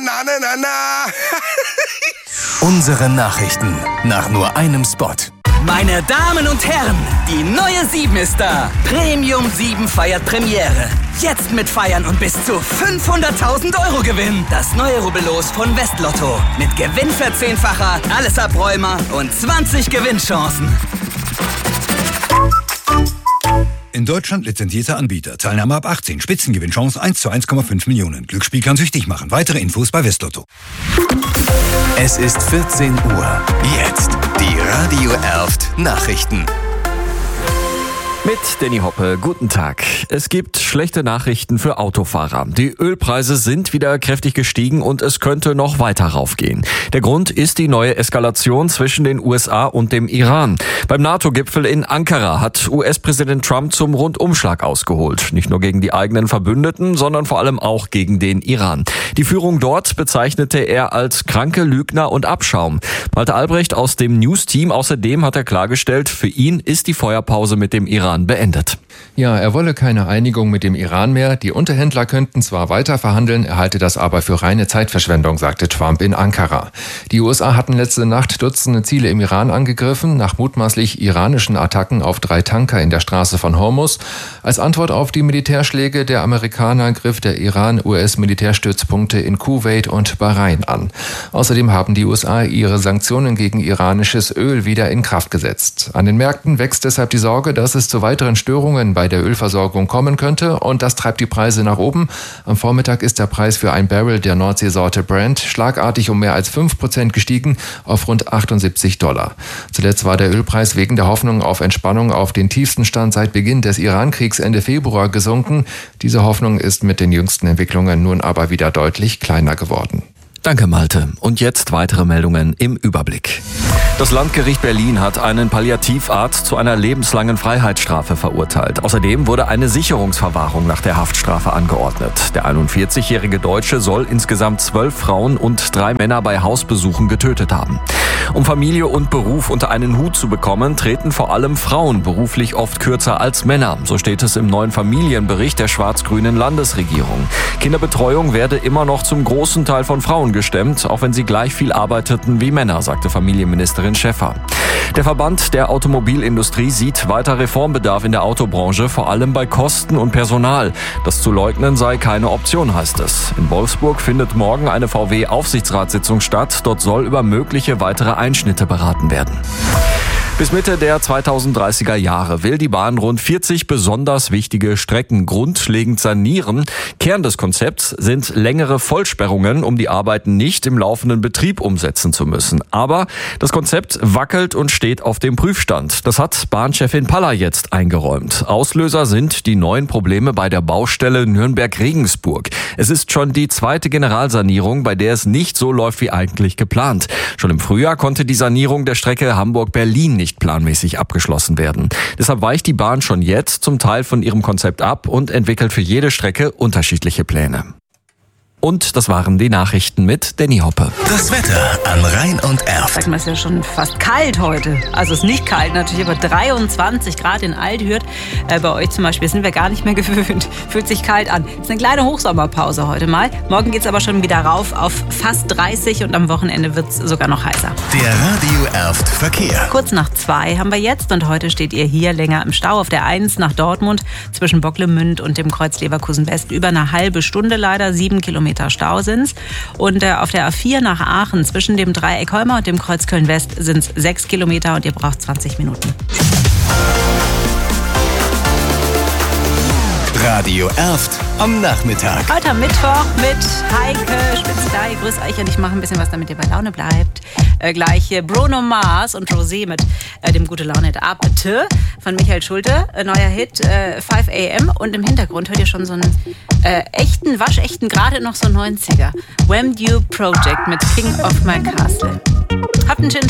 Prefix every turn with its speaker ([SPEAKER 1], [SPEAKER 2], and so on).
[SPEAKER 1] na, na, na, na.
[SPEAKER 2] Unsere Nachrichten nach nur einem Spot.
[SPEAKER 3] Meine Damen und Herren, die neue 7 ist da. Premium 7 feiert Premiere. Jetzt mit Feiern und bis zu 500.000 € Gewinn. Das neue Rubbellos von Westlotto. Mit Gewinnverzehnfacher, alles Abräumer und 20 Gewinnchancen.
[SPEAKER 4] In Deutschland lizenzierter Anbieter. Teilnahme ab 18. Spitzengewinnchance 1 zu 1,5 Millionen. Glücksspiel kann süchtig machen. Weitere Infos bei Westlotto.
[SPEAKER 2] Es ist 14 Uhr. Jetzt die Radio Elft Nachrichten.
[SPEAKER 5] Mit Danny Hoppe, guten Tag. Es gibt schlechte Nachrichten für Autofahrer. Die Ölpreise sind wieder kräftig gestiegen und es könnte noch weiter raufgehen. Der Grund ist die neue Eskalation zwischen den USA und dem Iran. Beim NATO-Gipfel in Ankara hat US-Präsident Trump zum Rundumschlag ausgeholt. Nicht nur gegen die eigenen Verbündeten, sondern vor allem auch gegen den Iran. Die Führung dort bezeichnete er als kranke Lügner und Abschaum. Malte Albrecht aus dem News-Team außerdem hat er klargestellt, für ihn ist die Feuerpause mit dem Iran beendet.
[SPEAKER 6] Ja, er wolle keine Einigung mit dem Iran mehr. Die Unterhändler könnten zwar weiter verhandeln, er halte das aber für reine Zeitverschwendung, sagte Trump in Ankara. Die USA hatten letzte Nacht Dutzende Ziele im Iran angegriffen, nach mutmaßlich iranischen Attacken auf 3 Tanker in der Straße von Hormuz. Als Antwort auf die Militärschläge der Amerikaner griff der Iran US-Militärstützpunkte in Kuwait und Bahrain an. Außerdem haben die USA ihre Sanktionen gegen iranisches Öl wieder in Kraft gesetzt. An den Märkten wächst deshalb die Sorge, dass es zu weiteren Störungen bei der Ölversorgung kommen könnte und das treibt die Preise nach oben. Am Vormittag ist der Preis für ein Barrel der Nordseesorte Brent schlagartig um mehr als 5% gestiegen auf rund $78. Zuletzt war der Ölpreis wegen der Hoffnung auf Entspannung auf den tiefsten Stand seit Beginn des Iran-Kriegs Ende Februar gesunken. Diese Hoffnung ist mit den jüngsten Entwicklungen nun aber wieder deutlich kleiner geworden.
[SPEAKER 5] Danke, Malte. Und jetzt weitere Meldungen im Überblick. Das Landgericht Berlin hat einen Palliativarzt zu einer lebenslangen Freiheitsstrafe verurteilt. Außerdem wurde eine Sicherungsverwahrung nach der Haftstrafe angeordnet. Der 41-jährige Deutsche soll insgesamt 12 Frauen und 3 Männer bei Hausbesuchen getötet haben. Um Familie und Beruf unter einen Hut zu bekommen, treten vor allem Frauen beruflich oft kürzer als Männer. So steht es im neuen Familienbericht der schwarz-grünen Landesregierung. Kinderbetreuung werde immer noch zum großen Teil von Frauen gestemmt, auch wenn sie gleich viel arbeiteten wie Männer, sagte Familienministerin Schäffer. Der Verband der Automobilindustrie sieht weiter Reformbedarf in der Autobranche, vor allem bei Kosten und Personal. Das zu leugnen sei keine Option, heißt es. In Wolfsburg findet morgen eine VW-Aufsichtsratssitzung statt. Dort soll über mögliche weitere Einschnitte beraten werden. Bis Mitte der 2030er Jahre will die Bahn rund 40 besonders wichtige Strecken grundlegend sanieren. Kern des Konzepts sind längere Vollsperrungen, um die Arbeiten nicht im laufenden Betrieb umsetzen zu müssen. Aber das Konzept wackelt und steht auf dem Prüfstand. Das hat Bahnchefin Paller jetzt eingeräumt. Auslöser sind die neuen Probleme bei der Baustelle Nürnberg-Regensburg. Es ist schon die 2. Generalsanierung, bei der es nicht so läuft wie eigentlich geplant. Schon im Frühjahr konnte die Sanierung der Strecke Hamburg-Berlin nicht planmäßig abgeschlossen werden. Deshalb weicht die Bahn schon jetzt zum Teil von ihrem Konzept ab und entwickelt für jede Strecke unterschiedliche Pläne. Und das waren die Nachrichten mit Danny Hoppe.
[SPEAKER 2] Das Wetter an Rhein und Erft.
[SPEAKER 7] Sag mal, es ist ja schon fast kalt heute. Also es ist nicht kalt natürlich, aber 23 Grad in Althürth. Bei euch zum Beispiel sind wir gar nicht mehr gewöhnt. Fühlt sich kalt an. Es ist eine kleine Hochsommerpause heute mal. Morgen geht es aber schon wieder rauf auf fast 30 und am Wochenende wird es sogar noch heißer.
[SPEAKER 2] Der Radio Elft Verkehr.
[SPEAKER 7] Kurz nach 2 haben wir jetzt und heute steht ihr hier länger im Stau auf der 1 nach Dortmund zwischen Bocklemünd und dem Kreuz Leverkusen West. Über eine halbe Stunde leider, 7 Kilometer Stau sind's. Und auf der A4 nach Aachen zwischen dem Dreieck Holmer und dem Kreuz Köln West sind es 6 Kilometer und ihr braucht 20 Minuten.
[SPEAKER 2] Radio Elft am Nachmittag.
[SPEAKER 7] Heute am Mittwoch mit Heike Spitzlei. Grüß euch und ich mache ein bisschen was, damit ihr bei Laune bleibt. Gleich Bruno Mars und Rosé mit dem Gute Laune Abte von Michael Schulte. Neuer Hit, 5 AM. Und im Hintergrund hört ihr schon so einen waschechten, gerade noch so 90er. Wham You Project mit King of My Castle. Habt einen schönen